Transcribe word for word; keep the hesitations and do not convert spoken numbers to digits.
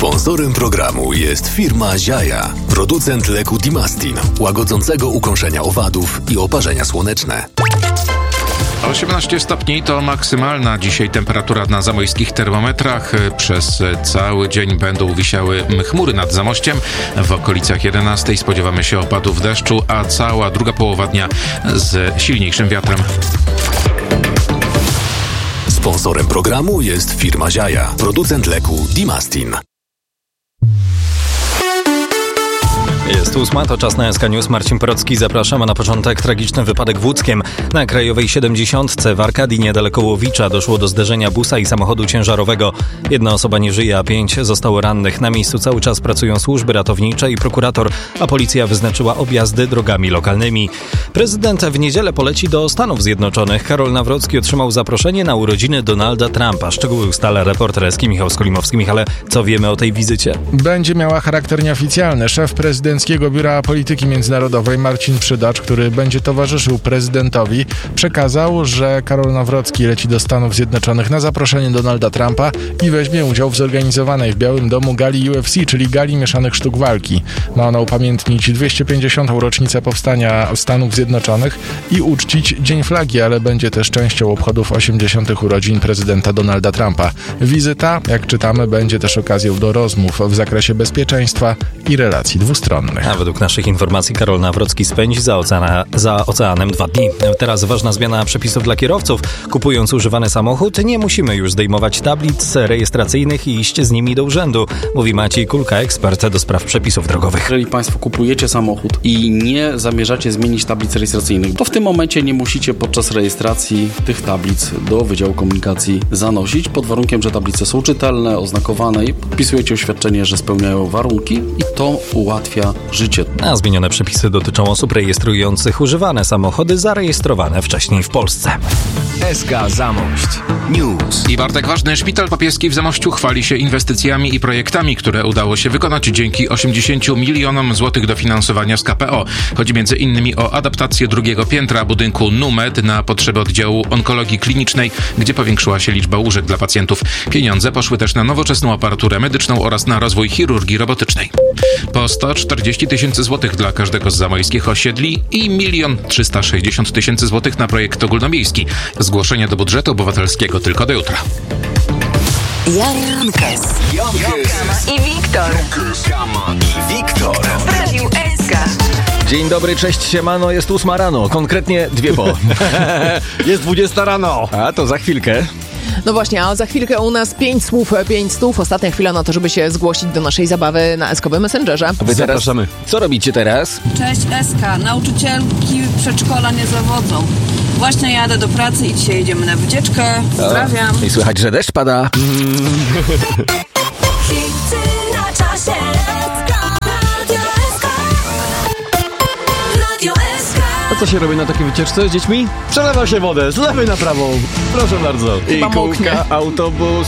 Sponsorem programu jest firma Ziaja, producent leku Dimastin, łagodzącego ukąszenia owadów i oparzenia słoneczne. osiemnaście stopni to maksymalna dzisiaj temperatura na zamojskich termometrach. Przez cały dzień będą wisiały chmury nad Zamościem. W okolicach jedenastej spodziewamy się opadów deszczu, a cała druga połowa dnia z silniejszym wiatrem. Sponsorem programu jest firma Ziaja, producent leku Dimastin. Jest ósma, to czas na S K News. Marcin Porocki, zapraszam. A na początek tragiczny wypadek w Łódzkiem. Na Krajowej siedemdziesiątce w Arkadii niedaleko Łowicza doszło do zderzenia busa i samochodu ciężarowego. Jedna osoba nie żyje, a pięć zostało rannych. Na miejscu cały czas pracują służby ratownicze i prokurator, a policja wyznaczyła objazdy drogami lokalnymi. Prezydent w niedzielę poleci do Stanów Zjednoczonych. Karol Nawrocki otrzymał zaproszenie na urodziny Donalda Trumpa. Szczegóły ustala reporter S K Michał Skolimowski. Michale, co wiemy o tej wizycie? Będzie miała charakter nieoficjalny. Szef prezydenckiego Biura Polityki Międzynarodowej Marcin Przydacz, który będzie towarzyszył prezydentowi, przekazał, że Karol Nawrocki leci do Stanów Zjednoczonych na zaproszenie Donalda Trumpa i weźmie udział w zorganizowanej w Białym Domu gali U F C, czyli gali mieszanych sztuk walki. Ma ona upamiętnić dwieście pięćdziesiątą rocznicę powstania Stanów Zjednoczonych i uczcić Dzień Flagi, ale będzie też częścią obchodów osiemdziesiątych urodzin prezydenta Donalda Trumpa. Wizyta, jak czytamy, będzie też okazją do rozmów w zakresie bezpieczeństwa i relacji dwustronnych. A według naszych informacji Karol Nawrocki spędzi za, oceana, za oceanem dwa dni. Teraz ważna zmiana przepisów dla kierowców. Kupując używany samochód, nie musimy już zdejmować tablic rejestracyjnych i iść z nimi do urzędu, mówi Maciej Kulka, ekspert do spraw przepisów drogowych. Jeżeli Państwo kupujecie samochód i nie zamierzacie zmienić tablic rejestracyjnych, to w tym momencie nie musicie podczas rejestracji tych tablic do Wydziału Komunikacji zanosić, pod warunkiem, że tablice są czytelne, oznakowane i podpisujecie oświadczenie, że spełniają warunki i to ułatwia życie. A zmienione przepisy dotyczą osób rejestrujących używane samochody zarejestrowane wcześniej w Polsce. S K Zamość News. I Bartek Ważny, Szpital Papieski w Zamościu chwali się inwestycjami i projektami, które udało się wykonać dzięki osiemdziesięciu milionom złotych dofinansowania z K P O. Chodzi między innymi o adaptację drugiego piętra budynku Numed na potrzeby oddziału onkologii klinicznej, gdzie powiększyła się liczba łóżek dla pacjentów. Pieniądze poszły też na nowoczesną aparaturę medyczną oraz na rozwój chirurgii robotycznej. Po sto czterdzieści tysięcy złotych dla każdego z zamojskich osiedli i milion trzysta sześćdziesiąt tysięcy złotych na projekt ogólnomiejski. Zgłoszenie do budżetu obywatelskiego tylko do jutra. Jankes, Jankes i Wiktor. Kama i Wiktor. W Radiu S K. Dzień dobry, cześć, siemano, jest ósma rano, konkretnie dwie po. Jest dwudziesta rano. A to za chwilkę. No właśnie, a za chwilkę u nas pięć słów, pięć stów. Ostatnia chwila na to, żeby się zgłosić do naszej zabawy na S-kowym Messengerze. A wy teraz, Zapraszamy. co robicie teraz? Cześć S K, nauczycielki przedszkola nie zawodzą. Właśnie jadę do pracy i dzisiaj jedziemy na wycieczkę. Pozdrawiam. O, i słychać, że deszcz pada. Hity na czasie. Radio S K. Radio S K. A co się robi na takiej wycieczce z dziećmi? Przelewa się wodę z lewej na prawą. Proszę bardzo. I Chyba moknie. kółka, autobus,